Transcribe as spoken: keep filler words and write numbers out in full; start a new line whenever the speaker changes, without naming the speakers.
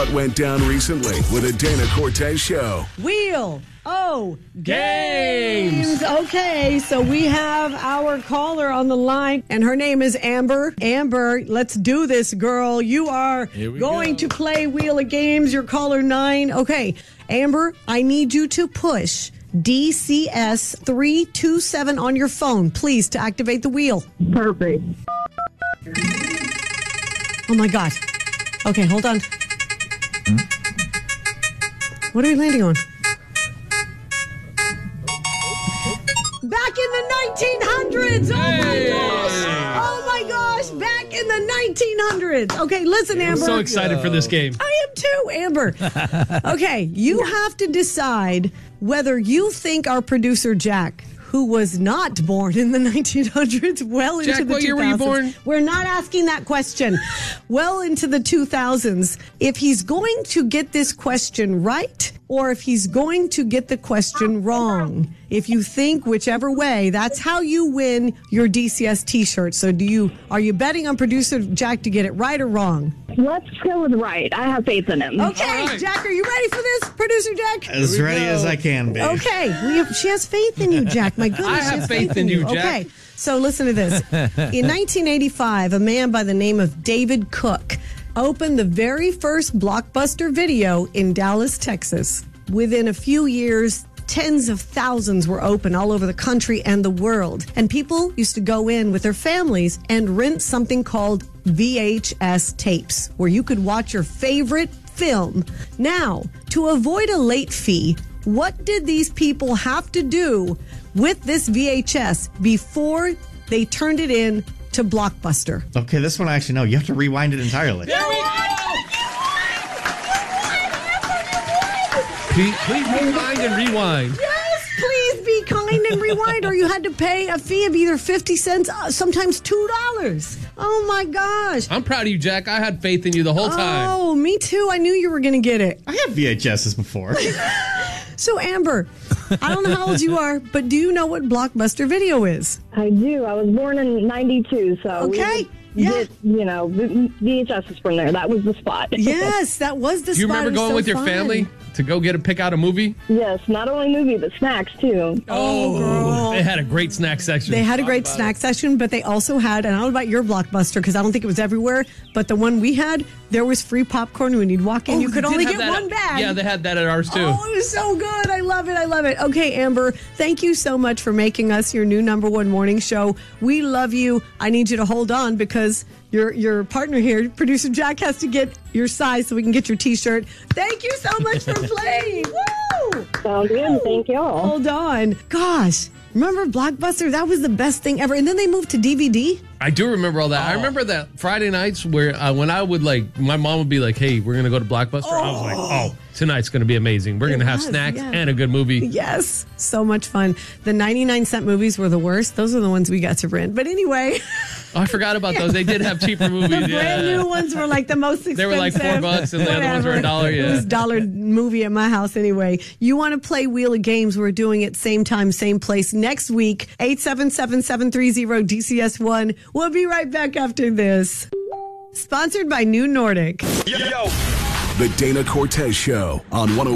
What went down recently with the Dana Cortez Show.
Wheel O
Games.
Okay, so we have our caller on the line, and her name is Amber. Amber, let's do this, girl. You are going
go.
to play Wheel of Games. You're caller nine. Okay, Amber, I need you to push D C S three two seven on your phone, please, to activate the wheel.
Perfect.
Oh, my God. Okay, hold on. What are you landing on? Back in the nineteen hundreds. Oh, my gosh. Oh, my gosh. Back in the nineteen hundreds. Okay, listen, Amber.
I'm so excited for this game.
I am too, Amber. Okay, you have to decide whether you think our producer, Jack, who was not born in the nineteen hundreds, well into
Jack,
the
what
two thousands.
year were you born?
We're not asking that question. Well into the two thousands. If he's going to get this question right, or if he's going to get the question wrong. If you think whichever way, that's how you win your D C S t-shirt. So do you, are you betting on producer Jack to get it right or wrong?
Let's go with right. I have faith in him.
Okay,
right.
Jack, are you ready for this, producer Jack?
As ready as I can be.
Okay, we have, she has faith in you, Jack. My goodness,
I
she
have
has
faith in you, Jack.
Okay, so listen to this. In nineteen eighty-five, a man by the name of David Cook opened the very first Blockbuster Video in Dallas, Texas. Within a few years, tens of thousands were open all over the country and the world. And people used to go in with their families and rent something called V H S tapes, where you could watch your favorite film. Now, to avoid a late fee, what did these people have to do with this V H S before they turned it in to Blockbuster?
Okay, this one I actually know. You have to rewind it entirely.
There we go! Please, please be kind and rewind.
Yes, please be kind and rewind, or you had to pay a fee of either fifty cents, uh, sometimes two dollars. Oh, my gosh.
I'm proud of you, Jack. I had faith in you the whole time.
Oh, me too. I knew you were going to get it.
I have V H S's before.
So, Amber, I don't know how old you are, but do you know what Blockbuster Video is?
I do. I was born in ninety-two, so
Okay,
we
yeah.
would get, you know, V H S's from there. That was the spot.
Yes, that was the
Do you
spot.
remember
It was
going
so
with your
fun.
family to go get a pick out a movie?
Yes, not only movie, but snacks, too.
Oh, girl.
They had a great snack section.
They had a great snack section, but they also had, and I don't know about your Blockbuster because I don't think it was everywhere, but the one we had, there was free popcorn when you'd walk in.
Oh,
you could
they did
only
have
get
that
one
at-
bag.
Yeah, they had that at ours too.
Oh, it was so good. I love it. I love it. Okay, Amber, thank you so much for making us your new number one morning show. We love you. I need you to hold on because your your partner here, producer Jack, has to get your size so we can get your T-shirt. Thank you so much for playing. Woo!
Sounds good. Thank y'all.
Hold on. Gosh, remember Blockbuster? That was the best thing ever. And then they moved to D V D.
I do remember all that. I remember that Friday nights where uh, when I would like, my mom would be like, "Hey, we're gonna go to Blockbuster." I was like, "Oh, tonight's gonna be amazing. We're gonna have
was,
snacks
yeah.
and a good movie."
Yes, so much fun. The ninety-nine cent movies were the worst. Those are the ones we got to rent. But anyway,
Oh, I forgot about those. They did have cheaper movies.
the
yeah.
brand new ones were like the most expensive.
They were like four bucks, and the other ones were a dollar.
It
Yeah.
was a dollar movie at my house anyway. You want to play Wheel of Games? We're doing it same time, same place next week. eight seven seven, seven three zero, D C S one. We'll be right back after this. Sponsored by New Nordic.
The Dana Cortez Show on one oh